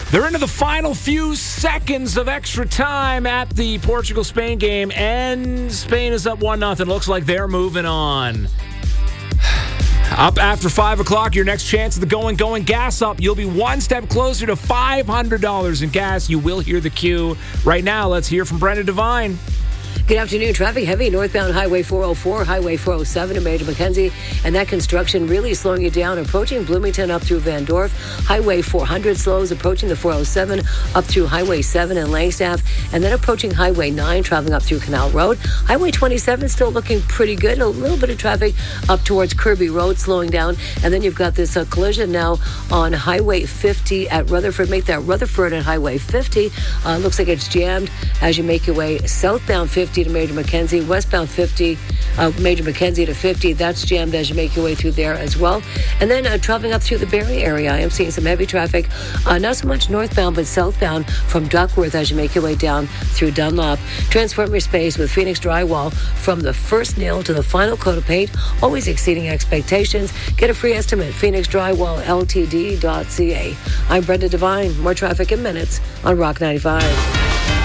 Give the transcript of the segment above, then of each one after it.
They're into the final few seconds of extra time at the Portugal-Spain game, and Spain is up 1-0. Looks like they're moving on. Up after 5 o'clock, your next chance at the Going Gas Up. You'll be one step closer to $500 in gas. You will hear the cue. Right now, let's hear from Brenda Devine. Good afternoon. Traffic heavy northbound Highway 404, Highway 407 to Major Mackenzie, and that construction really slowing you down, approaching Bloomington up through Van Dorp. Highway 400 slows, approaching the 407 up through Highway 7 and Langstaff, and then approaching Highway 9, traveling up through Canal Road. Highway 27 still looking pretty good. A little bit of traffic up towards Kirby Road slowing down, and then you've got this collision now on Highway 50 at Rutherford. Make that Rutherford at Highway 50. Looks like it's jammed as you make your way southbound 50 to Major Mackenzie, westbound 50, Major Mackenzie to 50. That's jammed as you make your way through there as well. And then traveling up through the Barrie area, I am seeing some heavy traffic, not so much northbound, but southbound from Duckworth as you make your way down through Dunlop. Transform your space with Phoenix Drywall from the first nail to the final coat of paint, always exceeding expectations. Get a free estimate, phoenixdrywallltd.ca. I'm Brenda Devine. More traffic in minutes on Rock 95.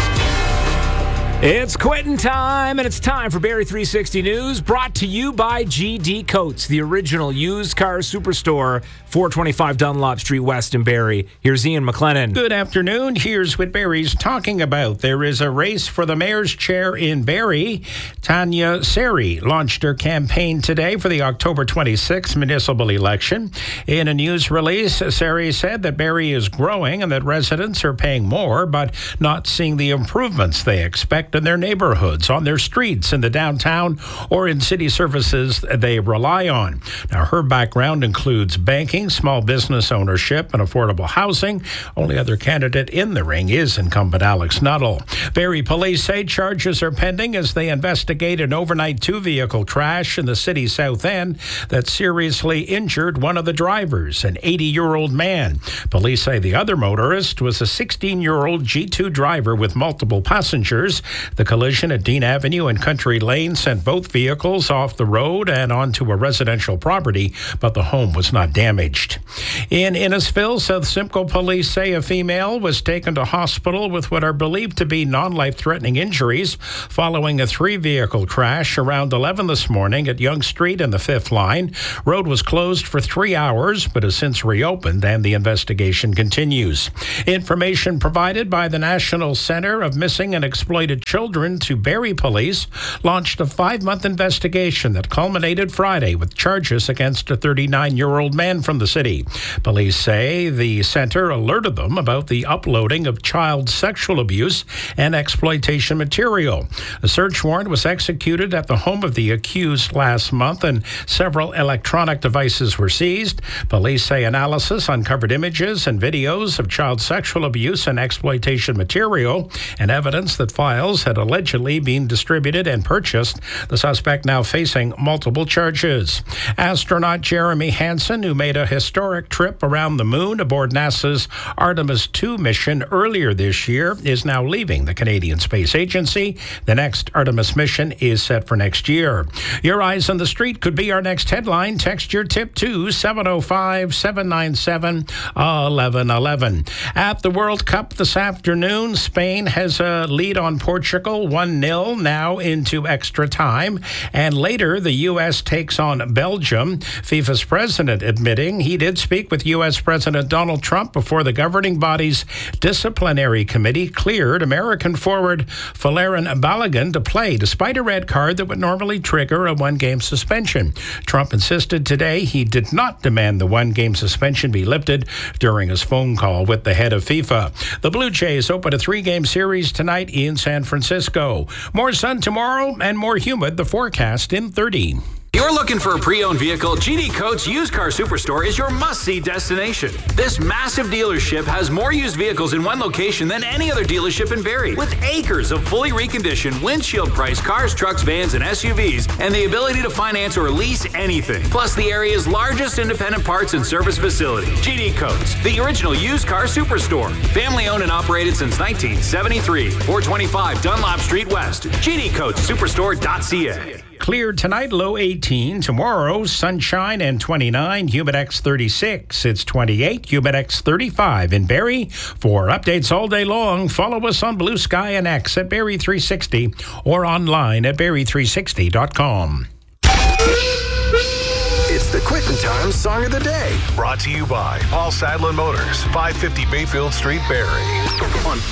It's quitting time, and it's time for Barrie 360 News, brought to you by GD Coats, the original used car superstore, 425 Dunlop Street West in Barrie. Here's Ian McLennan. Good afternoon. Here's what Barrie's talking about. There is a race for the mayor's chair in Barrie. Tanya Seri launched her campaign today for the October 26th municipal election. In a news release, Seri said that Barrie is growing and that residents are paying more, but not seeing the improvements they expect in their neighborhoods, on their streets, in the downtown, or in city services they rely on. Now, her background includes banking, small business ownership, and affordable housing. Only other candidate in the ring is incumbent Alex Nuttall. Barrie police say charges are pending as they investigate an overnight two-vehicle crash in the city's south end that seriously injured one of the drivers, an 80-year-old man. Police say the other motorist was a 16-year-old G2 driver with multiple passengers. The collision at Dean Avenue and Country Lane sent both vehicles off the road and onto a residential property, but the home was not damaged. In Innisfil, South Simcoe police say a female was taken to hospital with what are believed to be non-life-threatening injuries following a three-vehicle crash around 11 this morning at Yonge Street and the 5th Line. Road was closed for 3 hours, but has since reopened, and the investigation continues. Information provided by the National Center of Missing and Exploited Children to Barrie Police launched a 5-month investigation that culminated Friday with charges against a 39-year-old man from the city. Police say the center alerted them about the uploading of child sexual abuse and exploitation material. A search warrant was executed at the home of the accused last month, and several electronic devices were seized. Police say analysis uncovered images and videos of child sexual abuse and exploitation material and evidence that files had allegedly been distributed and purchased. The suspect now facing multiple charges. Astronaut Jeremy Hansen, who made a historic trip around the moon aboard NASA's Artemis II mission earlier this year, is now leaving the Canadian Space Agency. The next Artemis mission is set for next year. Your Eyes on the Street could be our next headline. Text your tip to 705-797-1111. At the World Cup this afternoon, Spain has a lead on Portugal, 1-0 now into extra time. And later, the U.S. takes on Belgium. FIFA's president admitting he did speak with U.S. President Donald Trump before the governing body's disciplinary committee cleared American forward Folarin Balogun to play, despite a red card that would normally trigger a one-game suspension. Trump insisted today he did not demand the one-game suspension be lifted during his phone call with the head of FIFA. The Blue Jays open a 3-game series tonight in San Francisco. More sun tomorrow and more humid. The forecast in 30. You're looking for a pre-owned vehicle? GD Coats Used Car Superstore is your must-see destination. This massive dealership has more used vehicles in one location than any other dealership in Barrie, with acres of fully reconditioned, windshield-priced cars, trucks, vans, and SUVs, and the ability to finance or lease anything. Plus, the area's largest independent parts and service facility. GD Coats, the original used car superstore. Family-owned and operated since 1973. 425 Dunlop Street West. GDCoatsSuperstore.ca. clear tonight, low 18. Tomorrow, sunshine and 29, Humidex 36. It's 28, Humidex 35 in Barrie. For updates all day long, follow us on Blue Sky and X at Barrie 360 or online at Barrie360.com. It's the Quittin' Time Song of the Day. Brought to you by Paul Sadlin Motors, 550 Bayfield Street, Barrie. On